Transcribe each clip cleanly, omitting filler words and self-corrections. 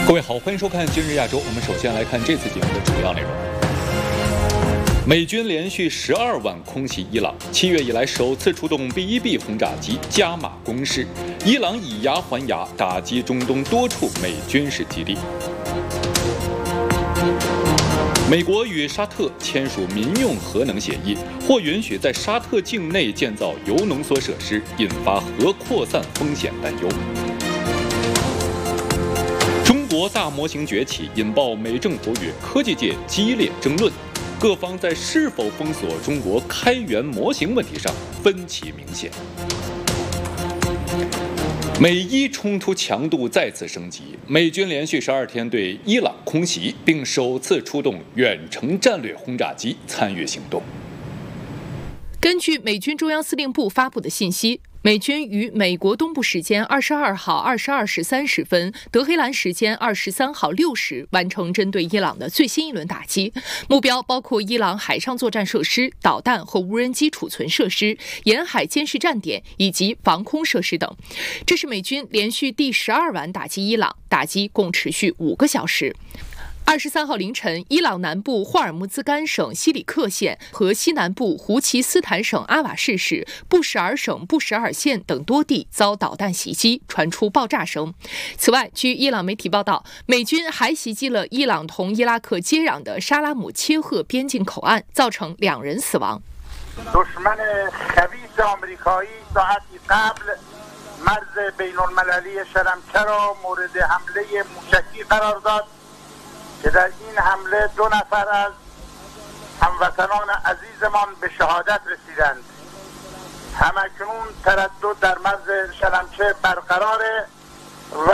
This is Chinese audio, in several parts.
各位好，欢迎收看《今日亚洲》。我们首先来看这次节目的主要内容。美军连续12晚空袭伊朗，7月以来首次出动 B-1B 轰炸机，加码攻势。伊朗以牙还牙，打击中东多处美军事基地。美国与沙特签署民用核能协议，或允许在沙特境内建造铀浓缩设施，引发核扩散风险担忧。中国大模型崛起，引爆美政府与科技界激烈争论，各方在是否封锁中国开源模型问题上分歧明显。美伊冲突强度再次升级，美军连续12天对伊朗空袭，并首次出动远程战略轰炸机参与行动。 根据美军中央司令部发布的信息，美军于美国东部时间22号22时30分，德黑兰时间23号6时完成针对伊朗的最新一轮打击，目标包括伊朗海上作战设施、导弹和无人机储存设施、沿海监视站点以及防空设施等。这是美军连续第12晚打击伊朗，打击共持续5个小时。23号凌晨，伊朗南部霍尔木兹干省西里克县和西南部胡齐斯坦省阿瓦士市、布什尔省布什尔县等多地遭导弹袭击，传出爆炸声。此外，据伊朗媒体报道，美军还袭击了伊朗同伊拉克接壤的沙拉姆切赫边境口岸，造成2人死亡。 که در این حمله 2 نفر از هموطنان عزیزمان به شهادت رسیدند. همکنون تردد در مرز شلمچه برقراره و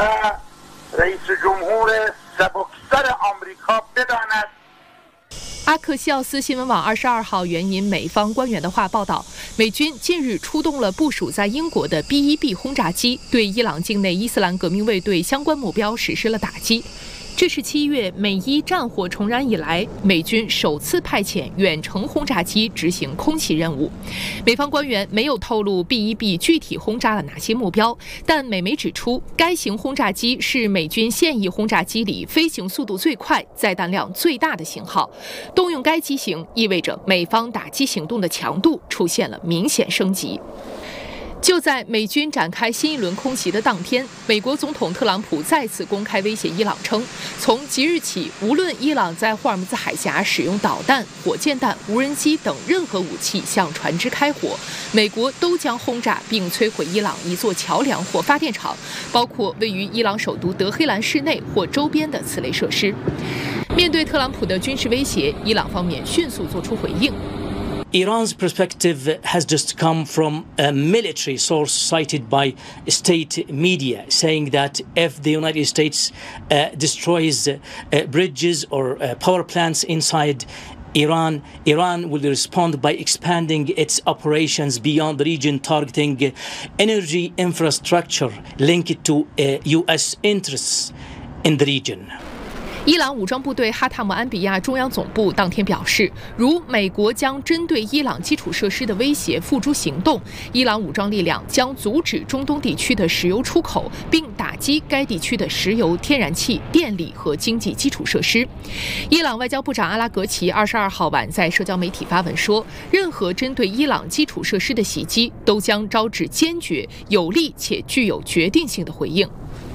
رئیس جمهور سبکسر آمریکا بداند。 阿克西奥斯新闻网22号援引美方官员的话报道，美军近日出动了部署在英国的 B-1B 轰炸机，对伊朗境内伊斯兰革命卫队相关目标实施了打击。这是7月美伊战火重燃以来，美军首次派遣远程轰炸机执行空袭任务。美方官员没有透露 B-1B 具体轰炸了哪些目标，但美媒指出，该型轰炸机是美军现役轰炸机里飞行速度最快、载弹量最大的型号。动用该机型意味着美方打击行动的强度出现了明显升级。就在美军展开新一轮空袭的当天，美国总统特朗普再次公开威胁伊朗称，从即日起，无论伊朗在霍尔木兹海峡使用导弹、火箭弹、无人机等任何武器向船只开火，美国都将轰炸并摧毁伊朗一座桥梁或发电厂，包括位于伊朗首都德黑兰市内或周边的此类设施。面对特朗普的军事威胁，伊朗方面迅速作出回应。 Iran's perspective has just come from a military source cited by state media, saying that if the United States destroys bridges or power plants inside Iran will respond by expanding its operations beyond the region, targeting energy infrastructure linked to U.S. interests in the region. 伊朗武装部队哈塔姆安比亚中央总部当天表示，如美国将针对伊朗基础设施的威胁付诸行动，伊朗武装力量将阻止中东地区的石油出口，并打击该地区的石油、天然气、电力和经济基础设施。伊朗外交部长阿拉格齐22号晚在社交媒体发文说，任何针对伊朗基础设施的袭击都将招致坚决、有力且具有决定性的回应。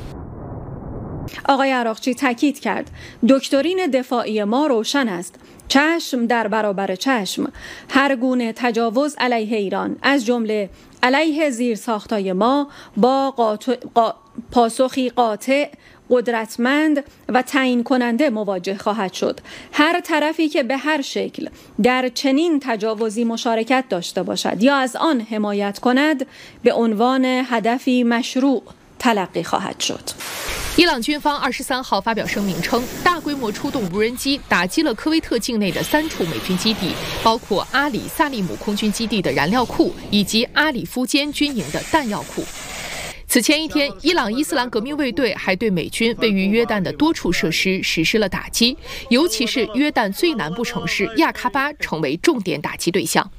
آقای عراقچی تاکید کرد دکترین دفاعی ما روشن است. چشم در برابر چشم هر گونه تجاوز علیه ایران از جمله علیه زیرساخت‌های ما با پاسخی قاطع قدرتمند و تعیین کننده مواجه خواهد شد. هر طرفی که به هر شکل در چنین تجاوزی مشارکت داشته باشد یا از آن حمایت کند به عنوان هدفی مشروع تلقی خواهد شد. 伊朗军方23号发表声明称，大规模出动无人机打击了科威特境内的3处美军基地，包括阿里萨利姆空军基地的燃料库以及阿里夫坚军营的弹药库。此前一天，伊朗伊斯兰革命卫队还对美军位于约旦的多处设施实施了打击，尤其是约旦最南部城市亚喀巴成为重点打击对象。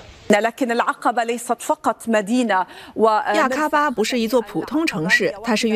亚喀巴不是一座普通城市，它是